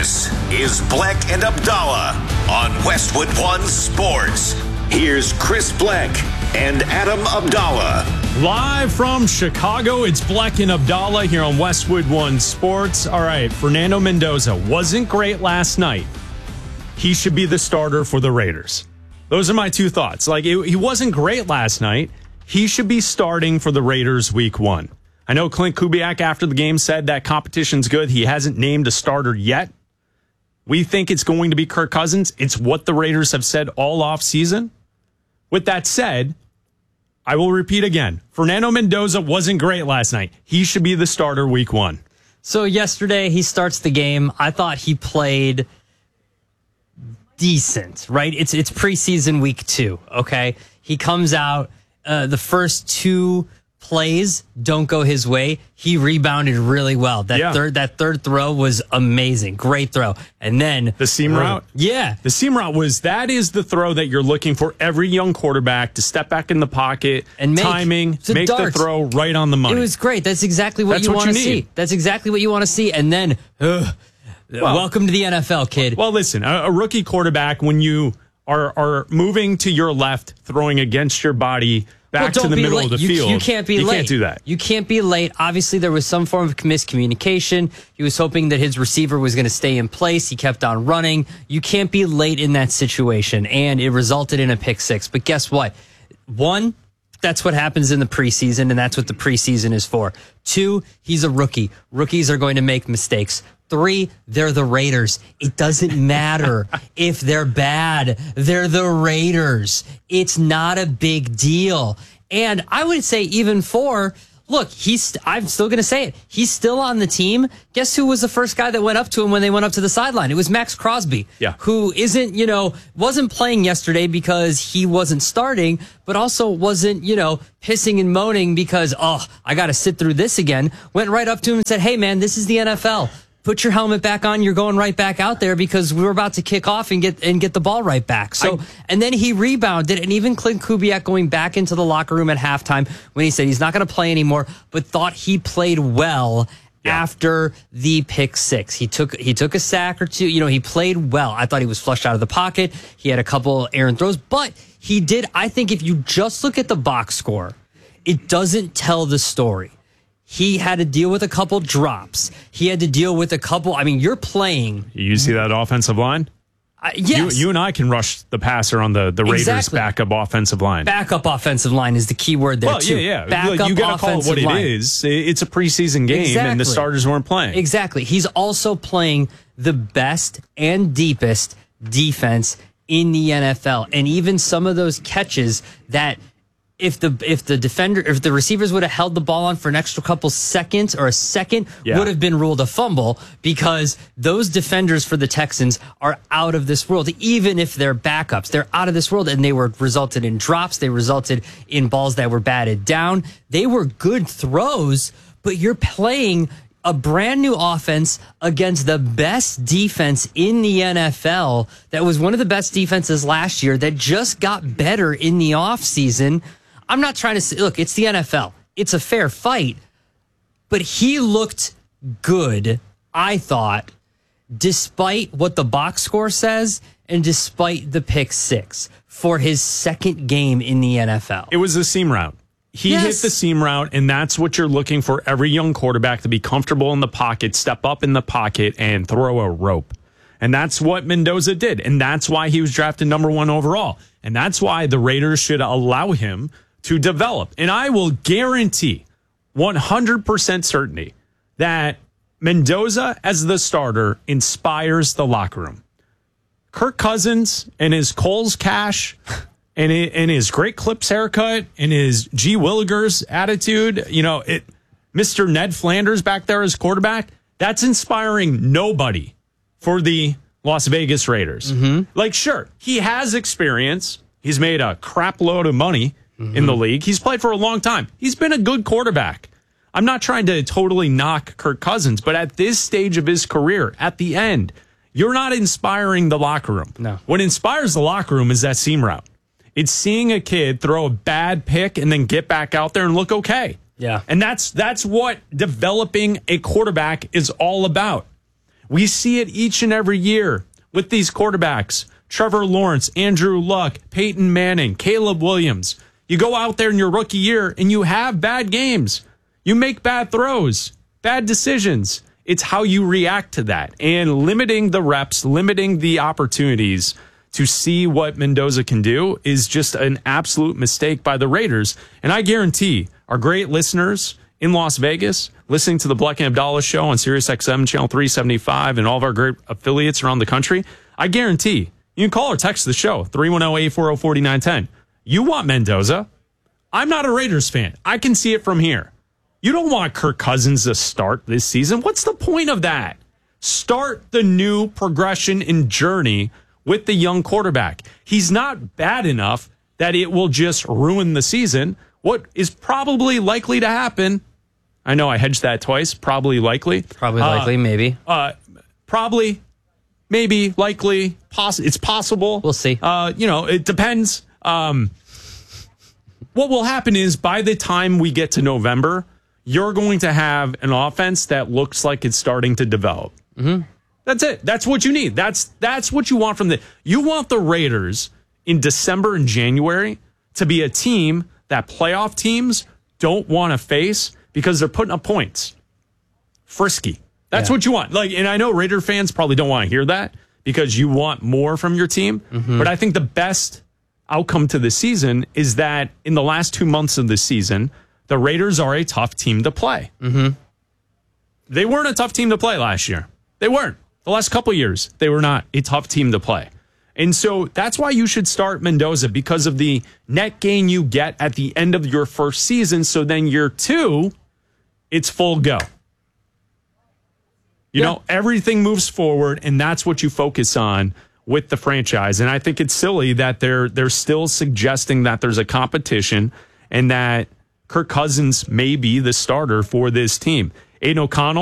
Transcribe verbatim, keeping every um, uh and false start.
This is Bleck and Abdallah on Westwood One Sports. Here's Chris Bleck and Adam Abdallah. Live from Chicago, it's Bleck and Abdallah here on Westwood One Sports. All right, Fernando Mendoza wasn't great last night. He should be the starter for the Raiders. Those are my two thoughts. Like, it, he wasn't great last night. He should be starting for the Raiders week one. I know Clint Kubiak after the game said that competition's good. He hasn't named a starter yet. We think it's going to be Kirk Cousins. It's what the Raiders have said all offseason. With that said, I will repeat again. Fernando Mendoza wasn't great last night. He should be the starter week one. So yesterday he starts the game. I thought he played decent, right? It's it's preseason week two, okay? He comes out, uh, the first two plays don't go his way. He rebounded really well. That yeah. third that third throw was amazing. Great throw. And then the seam uh, route? Yeah. The seam route was, that is the throw that you're looking for every young quarterback to step back in the pocket, and make, timing, make dart. the throw right on the money. It was great. That's exactly what That's you what want to you see. need. That's exactly what you want to see. And then, ugh, well, welcome to the N F L, kid. Well, listen, a, a rookie quarterback, when you are, are moving to your left, throwing against your body, back well, to the middle late. of the you, field. You can't be you late. You can't do that. You can't be late. Obviously, there was some form of miscommunication. He was hoping that his receiver was going to stay in place. He kept on running. You can't be late in that situation, and it resulted in a pick six. But guess what? One, that's what happens in the preseason, and that's what the preseason is for. Two, he's a rookie. Rookies are going to make mistakes. Three, they're the Raiders. It doesn't matter if they're bad. They're the Raiders. It's not a big deal. And I would say even four, look, he's, I'm still going to say it. He's still on the team. Guess who was the first guy that went up to him when they went up to the sideline? It was Max Crosby, yeah. who isn't, you know, wasn't playing yesterday because he wasn't starting, but also wasn't, you know, pissing and moaning because, oh, I got to sit through this again. Went right up to him and said, hey, man, this is the N F L. Put your helmet back on. You're going right back out there because we're about to kick off and get and get the ball right back. So, I, and then he rebounded, and even Clint Kubiak going back into the locker room at halftime when he said he's not going to play anymore, but thought he played well yeah. after the pick six. He took he took a sack or two. You know, he played well. I thought he was flushed out of the pocket. He had a couple errant throws, but he did. I think if you just look at the box score, it doesn't tell the story. He had to deal with a couple drops. He had to deal with a couple. I mean, you're playing. You see that offensive line? Uh, yes. You, you and I can rush the passer on the, the Raiders' exactly. backup offensive line. Backup offensive line is the key word there, well, too. Yeah, yeah. Backup you got to call it what line. it is. It's a preseason game, exactly. and the starters weren't playing. Exactly. He's also playing the best and deepest defense in the N F L. And even some of those catches that If the if the defender if the receivers would have held the ball on for an extra couple seconds or a second yeah. would have been ruled a fumble because those defenders for the Texans are out of this world. Even if they're backups, they're out of this world, and they were resulted in drops. They resulted in balls that were batted down. They were good throws, but you're playing a brand new offense against the best defense in the N F L. That was one of the best defenses last year that just got better in the offseason. I'm not trying to say, look, it's the N F L. It's a fair fight, but he looked good, I thought, despite what the box score says and despite the pick six for his second game in the N F L. It was the seam route. He yes. hit the seam route, and that's what you're looking for every young quarterback to be comfortable in the pocket, step up in the pocket, and throw a rope. And that's what Mendoza did, and that's why he was drafted number one overall. And that's why the Raiders should allow him to develop. And I will guarantee, one hundred percent certainty, that Mendoza as the starter inspires the locker room. Kirk Cousins and his Kohl's cash and, it, and his great clips haircut and his G. Willigers attitude, you know, it, Mister Ned Flanders back there as quarterback, that's inspiring nobody for the Las Vegas Raiders. Mm-hmm. Like, sure, he has experience. He's made a crap load of money mm-hmm. in the league. He's played for a long time. He's been a good quarterback. I'm not trying to totally knock Kirk Cousins, but at this stage of his career, at the end, you're not inspiring the locker room. No. What inspires the locker room is that seam route. It's seeing a kid throw a bad pick and then get back out there and look okay. Yeah. And that's that's what developing a quarterback is all about. We see it each and every year with these quarterbacks. Trevor Lawrence, Andrew Luck, Peyton Manning, Caleb Williams. You go out there in your rookie year and you have bad games. You make bad throws, bad decisions. It's how you react to that. And limiting the reps, limiting the opportunities to see what Mendoza can do is just an absolute mistake by the Raiders. And I guarantee our great listeners in Las Vegas, listening to the Bleck and Abdallah show on Sirius X M Channel three seventy-five and all of our great affiliates around the country, I guarantee you can call or text the show, three one zero, eight four zero, four nine one zero. You want Mendoza. I'm not a Raiders fan. I can see it from here. You don't want Kirk Cousins to start this season. What's the point of that? Start the new progression and journey with the young quarterback. He's not bad enough that it will just ruin the season. What is probably likely to happen, I know I hedged that twice, probably likely. Probably likely, uh, maybe. Uh, probably, maybe, likely, poss- it's possible. We'll see. Uh, you know, it depends. Um, what will happen is by the time we get to November, you're going to have an offense that looks like it's starting to develop. Mm-hmm. That's it. That's what you need. That's that's what you want from the. You want the Raiders in December and January to be a team that playoff teams don't want to face because they're putting up points. Frisky. That's yeah. what you want. Like, and I know Raider fans probably don't want to hear that because you want more from your team. Mm-hmm. But I think the best outcome to the season is that in the last two months of the season, the Raiders are a tough team to play. Mm-hmm. They weren't a tough team to play last year. They weren't. The last couple of years, they were not a tough team to play. And so that's why you should start Mendoza, because of the net gain you get at the end of your first season. So then year two, it's full go. You yeah. know, everything moves forward, and that's what you focus on with the franchise. And I think it's silly that they're they're still suggesting that there's a competition and that Kirk Cousins may be the starter for this team. Aiden O'Connell